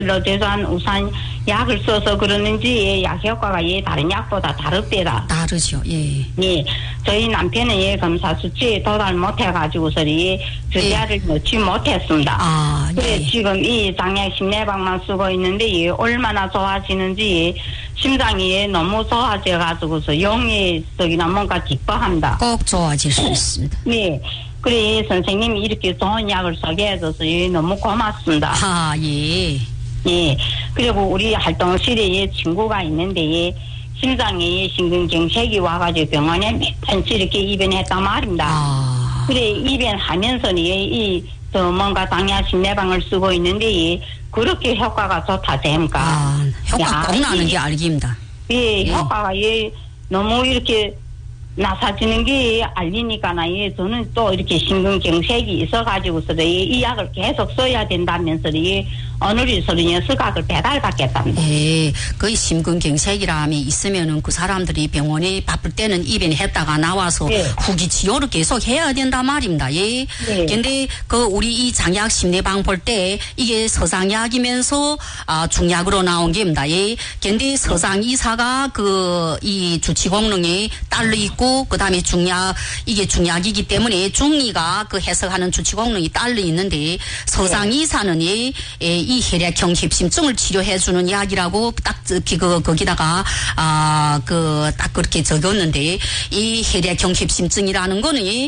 대한 우선 약을 써서 그러는지 약 효과가 다른 약보다 다릅니다. 다르죠. 예. 예. 저희 남편은 검사 수치에 도달 못해가지고서 주제를 넣지 못했습니다. 아, 그래 예. 지금 이 장약 심내방만 쓰고 있는데 얼마나 좋아지는지 심장이 너무 좋아져가지고서 용이 저기나 뭔가 기뻐합니다. 꼭 좋아질 수 있습니다. 네. 그래 선생님이 이렇게 좋은 약을 소개해줘서 너무 고맙습니다. 아, 예. 예. 그리고 우리 활동실에 친구가 있는데 심장에 심근경색이 와가지고 병원에 몇 번씩 이렇게 입원했단 말입니다. 아. 그래 입원하면서 뭔가 당뇨 심내방을 쓰고 있는데 그렇게 효과가 좋다 됩니까? 아, 효과 꼭 나는 게 알깁니다. 예, 효과가 너무 이렇게 나사지는 게 알리니까 저는 또 이렇게 심근경색이 있어가지고서 이 약을 계속 써야 된다면서 오늘에서 서각을 배달받겠답니다. 예, 거의 심근경색이라면 있으면은 그 사람들이 병원에 바쁠 때는 입원했다가 나와서 예. 후기 치료를 계속 해야 된단 말입니다. 예. 예. 근데 우리 이 장약 심내방 볼 때 이게 서장약이면서 중약으로 나온 게입니다. 예. 근데 서장 이사가 이 주치 공능에 딸려 있고 그다음에 이게 중약이기 때문에 중이가 해석하는 주치 공능이 딸려 있는데 서장 이사는 이 혈액형 협심증을 치료해주는 약이라고 딱 거기다가 딱 그렇게 적었는데 이 혈액형 협심증이라는 거는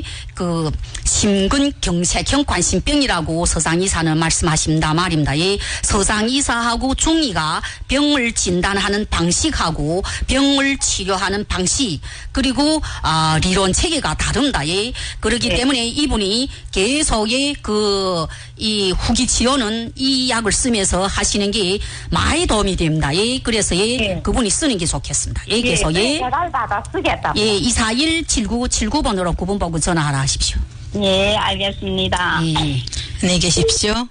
심근경색형 관심병이라고 서장이사는 말씀하신다 말입니다. 이 서장이사하고 중이가 병을 진단하는 방식하고 병을 치료하는 방식 그리고理論 체계가 다릅니다. 예. 그렇기 때문에 이분이 계속 이 후기 치료는 이 약을 쓰면서 하시는 게 많이 도움이 됩니다. 예. 그래서 그분이 쓰는 게 좋겠습니다. 예. 그래서 배달받아 쓰겠다. 예. 241-7979번으로 9번 보고 전화하라 하십시오. 예, 알겠습니다. 예. 안녕히 계십시오.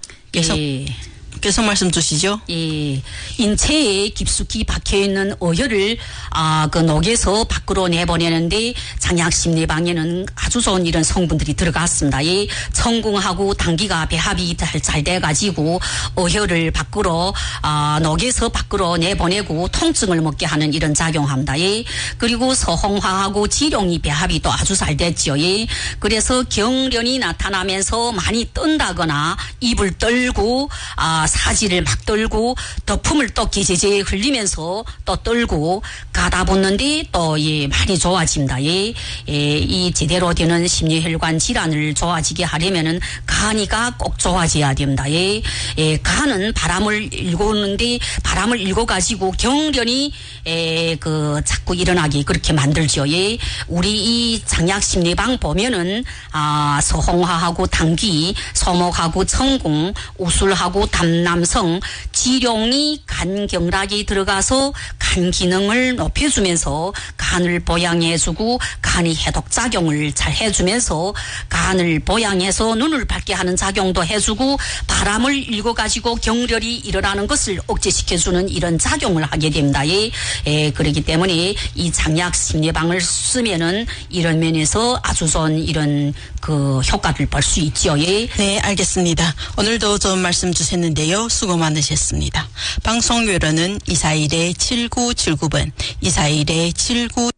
계속 말씀 주시죠. 예. 인체에 깊숙이 박혀있는 어혈을 녹여서 밖으로 내보내는데 장약 심내방에는 아주 좋은 이런 성분들이 들어갔습니다. 예. 청궁하고 당기가 배합이 잘 돼가지고 어혈을 밖으로 녹여서 밖으로 내보내고 통증을 먹게 하는 이런 작용합니다. 예. 그리고 서홍화하고 지룡이 배합이 또 아주 잘 됐죠. 예. 그래서 경련이 나타나면서 많이 뜬다거나 입을 떨고 사지를 막 떨고 거품을 또 게제제 흘리면서 또 떨고 가다 붙는데 또 많이 좋아집니다. 이 제대로 되는 심뇌혈관 질환을 좋아지게 하려면은 간이가 꼭 좋아져야 됩니다. 간은 바람을 일고는데 바람을 일고 가지고 경련이 자꾸 일어나게 그렇게 만들죠. 우리 이 장약 심내방 보면은 서홍화하고 당귀, 소목하고 청궁, 우술하고 남성 지룡이 간경락이 들어가서 간 기능을 높여주면서 간을 보양해주고 간이 해독작용을 잘 해주면서 간을 보양해서 눈을 밝게 하는 작용도 해주고 바람을 일궈가지고 경련이 일어나는 것을 억제시켜주는 이런 작용을 하게 됩니다. 그렇기 때문에 이 장약 심내방을 쓰면은 이런 면에서 아주 좋은 이런 효과를 볼 수 있죠. 네, 알겠습니다. 오늘도 좋은 말씀 주셨는데요. 수고 많으셨습니다. 방송 요로는 241-7979번, 241-79